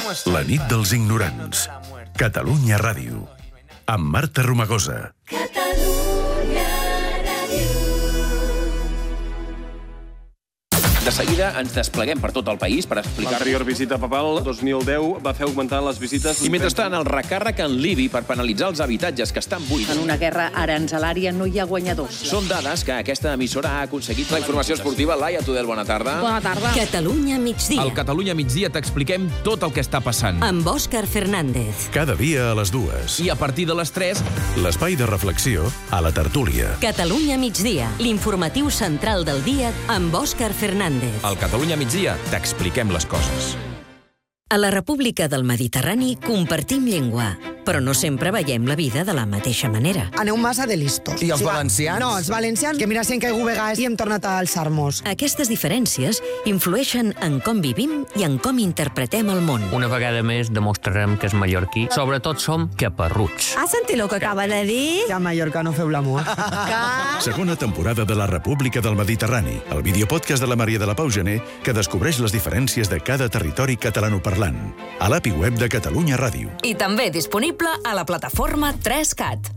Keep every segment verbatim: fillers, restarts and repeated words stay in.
La nit dels ignorants. Catalunya Ràdio. Amb Marta Romagosa. Catalunya Ràdio. De seguida ens despleguem per tot el país per explicar... L'anterior visita papal, dos mil deu, va fer augmentar les visites... I mentrestant, el recàrrec en l'I B I per penalitzar els habitatges que estan buits. En una guerra aranzelària no hi ha guanyadors. Són dades que aquesta emissora ha aconseguit. La informació esportiva, Laia Tudel, bona tarda. Bona tarda. Catalunya migdia. Al Catalunya migdia t'expliquem tot el que està passant. Amb Òscar Fernández. Cada dia a les dues. I a partir de les tres... L'espai de reflexió a la tertúlia. Catalunya migdia, l'informatiu central del dia amb Òscar Fernández. Al Catalunya migdia t'expliquem les coses. A la República del Mediterrani compartim llengua, però no sempre veiem la vida de la mateixa manera. Aneu massa de listos. I els valencians? No, els valencians, que mira si hem caigut vegades i hem tornat a alçar-nos. Aquestes diferències influeixen en com vivim i en com interpretem el món. Una vegada més demostrarem que és mallorquí. Sobretot som caparruts. Has sentit el que acaba de dir? Que a Mallorca no feu l'amor. Que... Segona temporada de la República del Mediterrani, el videopodcast de la Maria de la Pau Gené que descobreix les diferències de cada territori catalanoparlant. A l'A P I web de Catalunya Ràdio. I també disponible a la plataforma tres cat.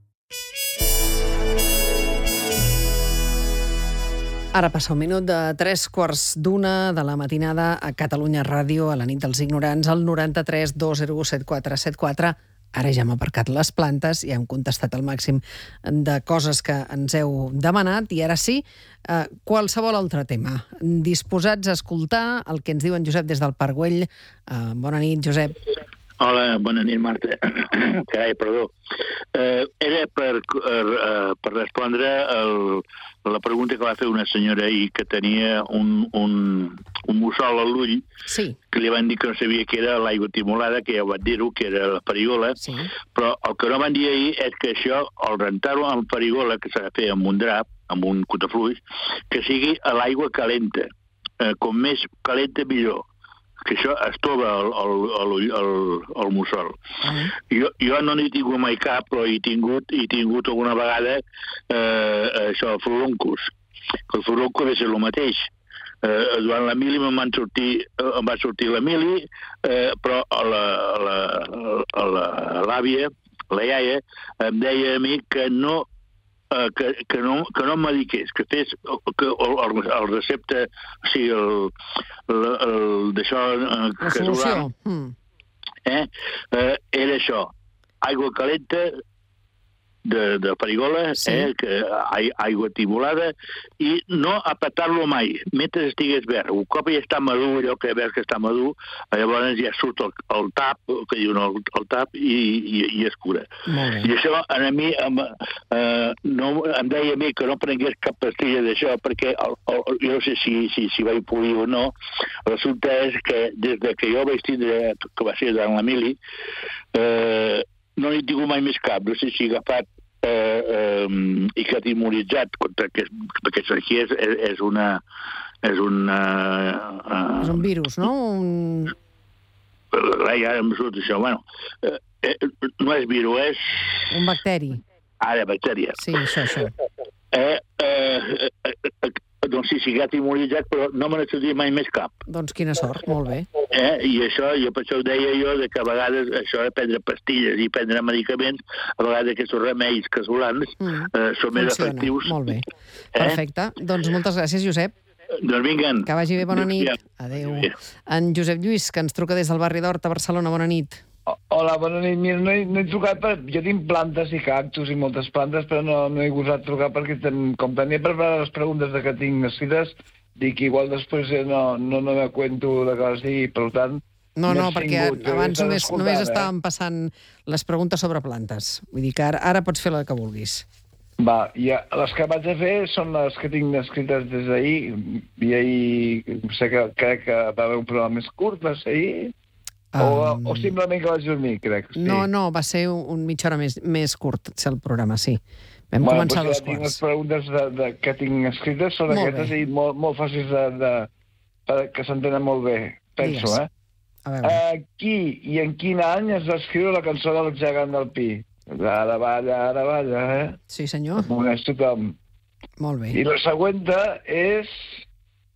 Ara passa un minut de tres quarts d'una de la matinada a Catalunya Ràdio, a la nit dels ignorants, al noranta-tres dos zero u set quatre set quatre. Ara ja hem aparcat les plantes i hem contestat el màxim de coses que ens heu demanat. I ara sí, eh, qualsevol altre tema. Disposats a escoltar el que ens diu en Josep des del Parc Güell. Eh, bona nit, Josep. Hola, bona nit, Marta. Carai, perdó. Eh, era per, uh, per respondre el, la pregunta que va fer una senyora ahir que tenia un, un, un mussol a l'ull, sí. Que li van dir que no sabia que era l'aigua timolada, que ja ho van dir-ho, que era la farigola, sí. Però el que no van dir ahir és que això, al rentar-ho amb farigola, que s'ha de fer amb un drap, amb un cotafluix, que sigui a l'aigua calenta. Eh, com més calenta, millor. Que això es tova el, el, el, el, el mussol. Uh-huh. Jo, jo no n'he tingut mai cap, però he tingut, he tingut alguna vegada eh, això, el furoncus. El furoncus va ser el mateix. Eh, durant la mili em van sortir, em va sortir la mili, eh, però la, la, la, l'àvia, la iaia, em deia a mi que no Que, que no, que no em mediqués, que fes que el, el, el recepte, o sigui, el, el, el d'això... La solució. Mm. Eh, eh, era això, aigua calenta, de, de farigola, sí. eh, que, aigua timolada, i no apretar-lo mai, mentre estigués verd. Un cop ja està madur, allò que veus que està madur, llavors ja surt el, el tap, que diuen el, el tap, i, i, i es cura. I això a mi em, eh, no, em deia a mi que no prengués cap pastilla d'això, perquè el, el, jo no sé si, si, si vaig polir o no, resulta és que des de que jo vaig tindre, que va ser durant la mili, eh, no n'he tingut mai més cap. No sé si he agafat eh, eh, i que timoritzat, perquè, perquè aquí és, és una... És una... Uh, és un virus, no? Un... Ja em surt això. Bueno, eh, no és virus, és... Un bacteri. Ara, bactèria. Sí, això, això. Eh, eh, eh, doncs sí, sí que ha timoritzat, però no me n'he sentit mai més cap. Doncs quina sort, molt bé. Eh? I això, jo per això ho deia jo, de que a vegades això de prendre pastilles i prendre medicaments, a vegades aquests remeis casolans mm. eh, són més Funciona. efectius. Molt bé. Eh? Perfecte. Doncs moltes gràcies, Josep. Doncs vinguen. Que vagi bé, bona nit. Adéu. En Josep Lluís, que ens truca des del barri d'Hort a Barcelona, bona nit. Hola, bona nit. Mira, no he, no he trucat per... Jo tinc plantes i cactus i moltes plantes, però no, no he gosat trucar perquè ten... com tenia preparat les preguntes de que tinc escrites, dic que igual després no, no, no me cuento de que les digui, per tant... No, no, perquè abans només, només estàvem passant les preguntes sobre plantes. Vull dir que ara, ara pots fer la que vulguis. Va, i les que vaig a fer són les que tinc escrites des d'ahir, i ahir sé que crec que va haver un programa més curt, va ser ahir... O, um... o simplement que vaig dormir, crec. Sí. No, no, va ser un, un mitja hora més, més curt, el programa, sí. Vam bueno, començar doncs dos quarts. Les preguntes de, de, que tinc escrites són molt aquestes bé. I molt, molt fàcils de, de, de, que s'entenen molt bé, penso, Digues. eh? A veure. Uh, qui i en quin any es va escriure la cançó del gegant del Pi? Ara balla, ara balla, eh? Sí, senyor. Coneix tothom. Molt bé. I la següent és...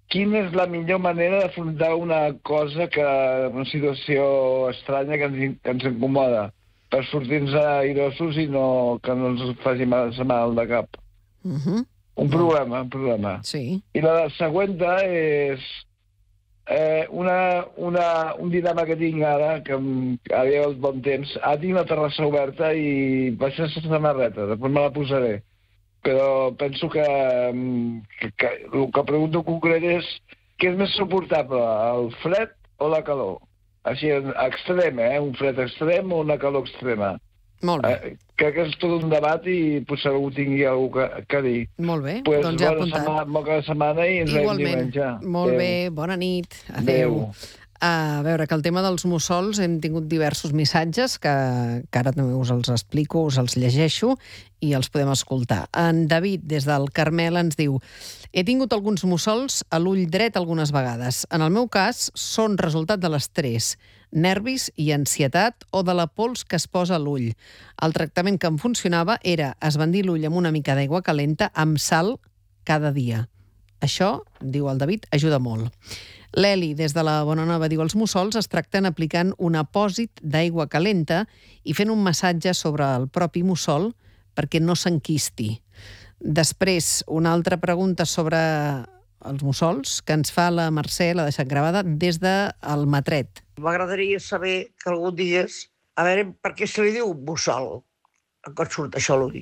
quina és la millor manera d'afrontar una cosa, que una situació estranya que ens, que ens incomoda, per sortir-nos airosos i no, que no ens faci mal, mal de cap. Uh-huh. Un problema, un problema. Sí. I la següent és eh, una, una, un dilema que tinc ara, que ara hi ha el bon temps. Ara tinc la terrassa oberta i vaig sense samarreta, després me la posaré. Però penso que, que, que el que pregunto en concret és què és més suportable, el fred o la calor? Així, extrem, eh? Un fred extrem o una calor extrema? Molt bé. Eh, crec que és tot un debat i potser algú tingui alguna cosa que, que dir. Molt bé, pues, doncs ja bona apuntat. Setmana, bona setmana i ens veiem Igualment. diumenge. Molt Adéu. bé, bona nit. Adéu. Adéu. A veure, que el tema dels mussols hem tingut diversos missatges que, que ara també us els explico, us els llegeixo i els podem escoltar. En David, des del Carmel, ens diu: he tingut alguns mussols a l'ull dret algunes vegades. En el meu cas, són resultat de l'estrès, nervis i ansietat o de la pols que es posa a l'ull. El tractament que em funcionava era esbandir l'ull amb una mica d'aigua calenta amb sal cada dia. Això, diu el David, ajuda molt. L'Eli, des de la Bonanova, diu: els mussols es tracten aplicant un apòsit d'aigua calenta i fent un massatge sobre el propi mussol perquè no s'enquisti. Després, una altra pregunta sobre els mussols que ens fa la Mercè, l'ha deixat gravada, des del Matret. M'agradaria saber que algú digués, a veure, per què se li diu mussol? Com surt això a l'ull?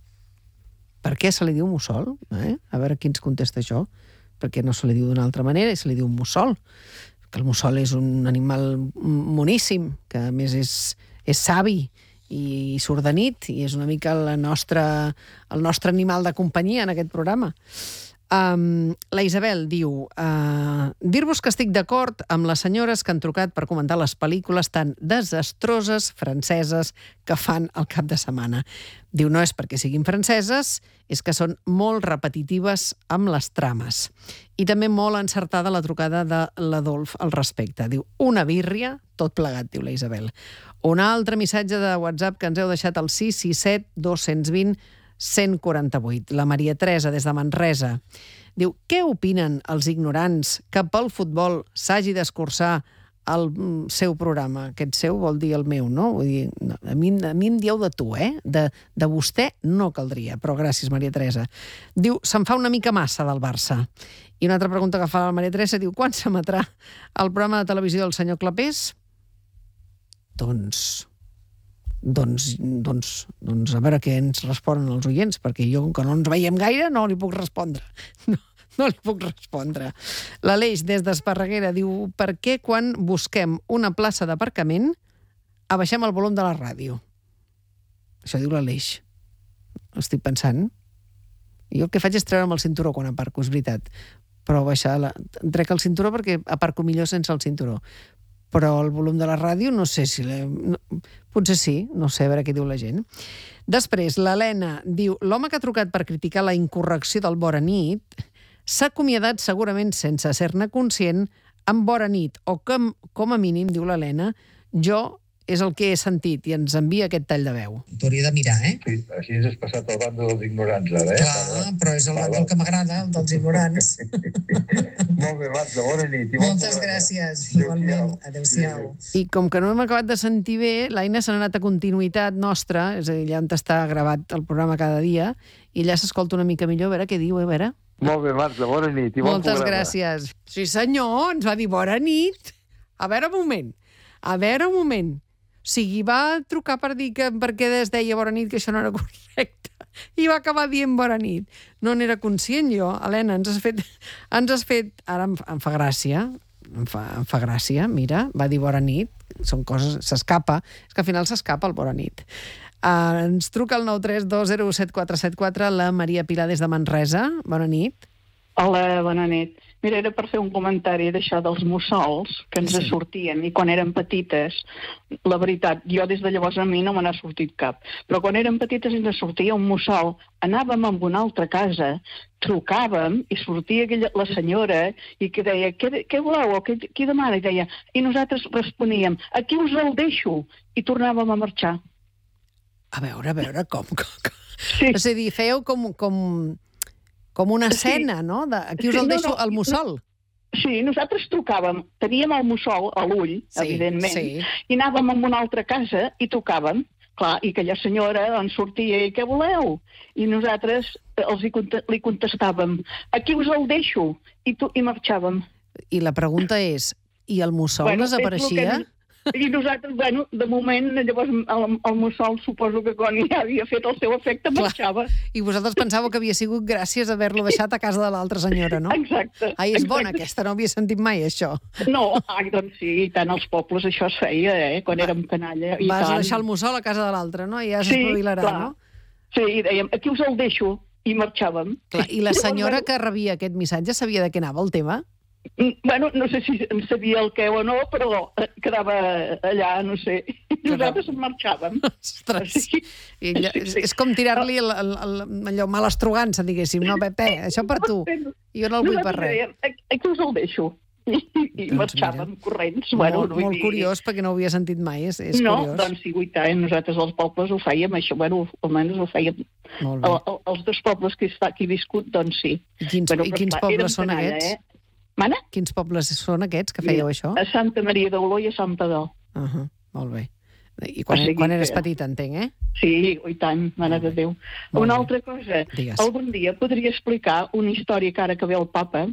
Per què se li diu mussol? Eh? A veure qui ens contesta això. Perquè no se li diu d'una altra manera i se li diu mussol. Que el mussol és un animal moníssim, que a més és, és savi i surt de nit i és una mica la nostra, el nostre animal de companyia en aquest programa. Um, la Isabel diu: uh, dir-vos que estic d'acord amb les senyores que han trucat per comentar les pel·lícules tan desastroses franceses que fan al cap de setmana. Diu, no és perquè siguin franceses, és que són molt repetitives amb les trames. I també molt encertada la trucada de l'Adolf al respecte. Diu, una birria, tot plegat, diu la Isabel. Un altre missatge de WhatsApp que ens heu deixat al sis sis set dos dos zero cent quaranta-vuit. La Maria Teresa, des de Manresa, diu: què opinen els ignorants que pel futbol s'hagi d'escurçar el seu programa? Aquest seu vol dir el meu, no? Vull dir, no, a, mi, a mi em dieu de tu, eh? De, de vostè no caldria, però gràcies, Maria Teresa. Diu, se'n fa una mica massa del Barça. I una altra pregunta que fa la Maria Teresa, diu, quan s'emetrà el programa de televisió del senyor Clapés? Doncs... Doncs, doncs, doncs a veure què ens responen els oients, perquè jo, com que no ens veiem gaire, no li puc respondre. No, no li puc respondre. L'Aleix, des d'Esparreguera, diu: per què quan busquem una plaça d'aparcament abaixem el volum de la ràdio? Això diu l'Aleix. Estic pensant. Jo el que faig és treure'm el cinturó quan aparco, és veritat. Però baixar la... trec el cinturó perquè aparco millor sense el cinturó. Però el volum de la ràdio no sé si... La... No, potser sí, no sé, a veure què diu la gent. Després, l'Helena diu: l'home que ha trucat per criticar la incorrecció del Bona nit s'ha acomiadat segurament sense ser-ne conscient amb Bona nit, o com, com a mínim, diu l'Helena, jo és el que he sentit, i ens envia aquest tall de veu. T'hauria de mirar, eh? Sí, així has passat al bando dels ignorants, ara, eh? Clar, però és el bando que m'agrada, el dels ignorants. Molt bé, Marta, bona nit. Moltes gràcies, igualment. Adéu-siau. I com que no hem acabat de sentir bé, l'Aina s'ha anat a continuïtat nostra, és a dir, allà on està gravat el programa cada dia, i allà s'escolta una mica millor, a veure què diu, a veure. Molt bé, Marta, bona nit. I bon Moltes programa. gràcies. Sí, senyor, ens va dir bona nit. A veure un moment, a veure un moment. O sigui, va trucar per dir que perquè es deia bona nit, que això no era correcte, i va acabar dient bona nit. No n'era conscient jo. Helena, ens has fet... Ens has fet... Ara em, em fa gràcia, em fa, em fa gràcia, mira, va dir bona nit, són coses... S'escapa, és que al final s'escapa el bona nit. Uh, ens truca el nou tres dos zero set quatre set quatre la Maria Pilar des de Manresa. Bona nit. Hola, bona nit. Mira, era per fer un comentari d'això dels mussols que ens sí. sortien, i quan érem petites, la veritat, jo des de llavors a mi no me n'ha sortit cap, però quan érem petites ens sortia un mussol, anàvem a una altra casa, trucàvem i sortia aquella, la senyora i que deia, què, què voleu o què, qui demana? I deia, i nosaltres responíem, aquí us el deixo, i tornàvem a marxar. A veure, a veure, com? com, com. Sí. És a dir, fèieu com... com... Com una escena, sí. No? De, aquí us el sí, deixo no, no, al mussol. Sí, nosaltres trucàvem, teníem el mussol a l'ull, Sí, evidentment, sí. i anàvem a una altra casa i tocàvem. Clar, i aquella senyora doncs, sortia i què voleu? I nosaltres els hi, conte- li contestàvem, aquí us el deixo, i, tu, i marxàvem. I la pregunta és, i el mussol Bueno, desapareixia? és el que- I nosaltres, bueno, de moment, llavors el, el mussol suposo que quan ja havia fet el seu efecte marxava. I vosaltres pensàveu que havia sigut gràcies a haver-lo deixat a casa de l'altra senyora, no? Exacte. Ai, és exacte. bona aquesta, no havia sentit mai això. No, ai, doncs sí, i tant als pobles això es feia, eh, quan érem canalla. I Vas tant. a deixar el mussol a casa de l'altre, no? I ja Sí, s'espavilarà, clar. no? Sí, i dèiem, aquí us el deixo, i marxàvem. Clar, I la senyora que rebia aquest missatge sabia de què anava el tema? Mm, Bueno, no sé si en sabia el què o no, però eh, quedava allà, no sé. I nosaltres marxàvem. Ostres, I ella, és, és com tirar-li el, el, el, allò mal estrugança, diguéssim, no, Pepe, això per tu. Jo no el vull per Nosaltres res. dèiem, "Aquí- aquí us el deixo. I, i Doncs marxàvem corrents. Bueno, molt, vull molt dir- curiós, perquè no ho havia sentit mai, és, és no, curiós. doncs sí, i tant, nosaltres als pobles ho fèiem, això, bueno, almenys ho fèiem. Molt bé. El, el, els dos pobles que he, estat, que he viscut, doncs sí. I quins, Bueno, i però quins clar, pobles érem són canalla, aquests? Eh? Mana? Quins pobles són aquests que fèieu Mira, això? A Santa Maria d'Oló i a Sant Padó. Uh -huh, molt bé. I quan, O sigui quan eres que- petita, entenc, eh? Sí, i tant, mare de Déu. Molt Una bé. altra cosa, Digues. algun dia podria explicar una història que ara que ve el papa,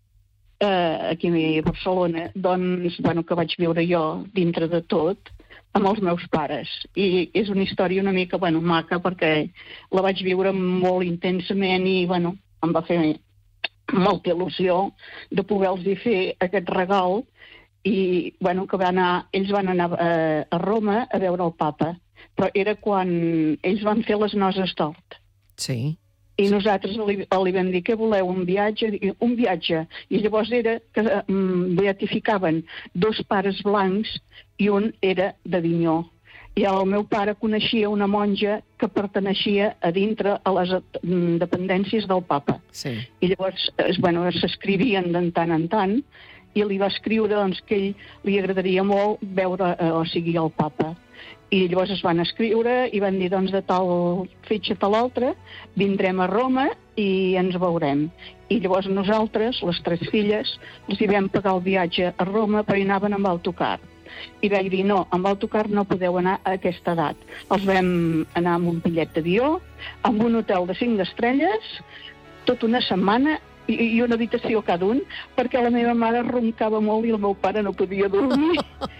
eh, aquí a Barcelona, doncs, bueno, que vaig viure jo dintre de tot, amb els meus pares. I és una història una mica, bueno, maca, perquè la vaig viure molt intensament i, bueno, em va fer molta il·lusió de poder-los fer aquest regal i, bueno, que van anar, ells van anar a, a Roma a veure el papa, però era quan ells van fer les noces d'hort. Sí. I nosaltres li, li vam dir, què voleu, un viatge? I, un viatge. I llavors era que um, beatificaven dos pares blancs i un era d'Avinyó. I el meu pare coneixia una monja que perteneixia a dintre a les mm, dependències del papa. Sí. I llavors, es, bueno, s'escrivien de tant en tant, i li va escriure doncs, que ell li agradaria molt veure, eh, o sigui, el papa. I llavors es van escriure i van dir, doncs, de tal fetge a tal altra, vindrem a Roma i ens veurem. I llavors nosaltres, les tres filles, els hi vam pagar el viatge a Roma, però hi anaven amb autocar. I vaig dir, no, amb autocar no podeu anar a aquesta edat. Els vam anar amb un bitllet d'avió, amb un hotel de cinc estrelles, tota una setmana, i, i una habitació cada un, perquè la meva mare roncava molt i el meu pare no podia dormir.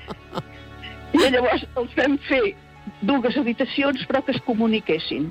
I llavors els vam fer dues habitacions, però que es comuniquessin.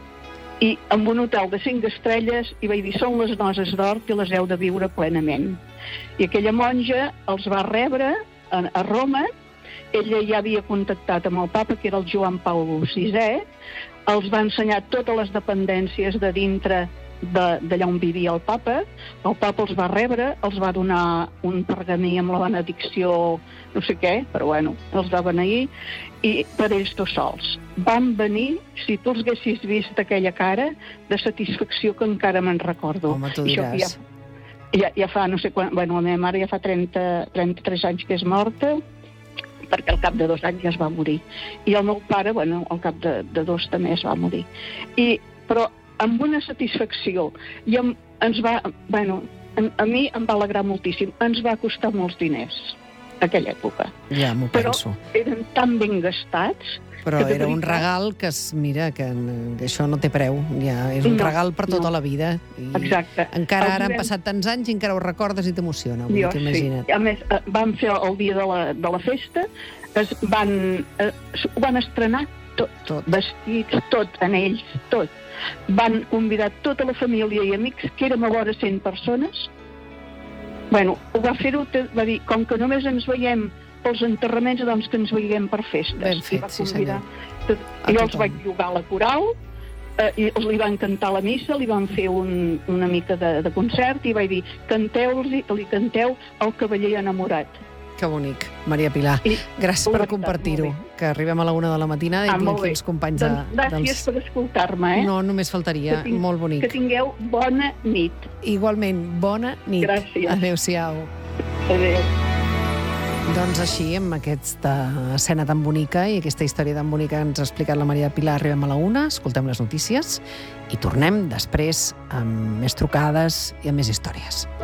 I amb un hotel de cinc estrelles, i vaig dir, són les noces d'hort i les heu de viure plenament. I aquella monja els va rebre a, a Roma, ella ja havia contactat amb el papa, que era el Joan Pau sisè, els va ensenyar totes les dependències de dintre d'allà on vivia el papa, el papa els va rebre, els va donar un pergamí amb la benedicció, no sé què, però bueno, els va beneir, i per ells dos sols. Van venir, si tu els haguessis vist aquella cara, de satisfacció que encara me'n recordo. Home, tu Això diràs. Ja, ja, ja fa, no sé quan, bueno, la meva mare ja fa trenta, trenta-tres anys que és morta, perquè al cap de dos anys ja es va morir. I el meu pare, bueno, al cap de, de dos també es va morir. I, però amb una satisfacció, i amb, ens va, bueno, a, a mi em va alegrar moltíssim, ens va costar molts diners, aquella època. Ja m'ho Però penso. eren tan ben gastats... Però que de era un veritat- regal que, es, mira, que, que això no té preu. Ja és un No, regal per tota no. la vida. I Exacte. encara Els ara han vam- passat tants anys i encara ho recordes i t'emociona. Vull Jo dir, sí. imagina't. A més, eh, van fer el dia de la, de la festa, es van, eh, ho van estrenar tot, tot, vestits, tot, en ells, tot. Van convidar tota la família i amics, que érem a vora cent persones. Bueno, ho va fer-ho, te- va dir, com que només ens veiem pels enterraments, doncs que ens veiem per festes. Ben fet, I va sí, convidar senyor. tot. A I jo els tothom. vaig llogar a la coral, eh, i els li van cantar la missa, li van fer un, una mica de, de concert, i vaig dir, canteu-los, li canteu el cavaller enamorat. Que bonic, Maria Pilar. I, Gràcies la per veritat, compartir-ho, molt bé. que arribem a la una de la matinada i Ah, tinc molt aquí bé. els companys de, Doncs gràcies per escoltar-me, eh? No, només faltaria. Que tinc- Molt bonic. Que tingueu bona nit. Igualment, bona nit. Gràcies. Adéu-siau. Adéu. Doncs així, amb aquesta escena tan bonica i aquesta història tan bonica que ens ha explicat la Maria Pilar, arribem a la una, escoltem les notícies i tornem després amb més trucades i amb més històries.